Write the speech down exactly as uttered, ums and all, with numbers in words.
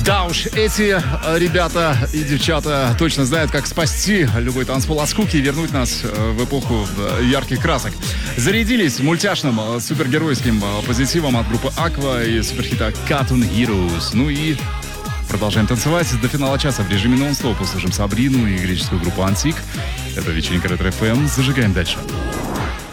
Да уж, эти ребята и девчата точно знают, как спасти любой танцпол от скуки и вернуть нас в эпоху ярких красок. Зарядились мультяшным супергеройским позитивом от группы Aqua и суперхита Cartoon Heroes. Ну и продолжаем танцевать до финала часа в режиме нон-стоп. Услышим Сабрину и греческую группу Антик. Это вечеринка Ретро эф эм. Зажигаем дальше.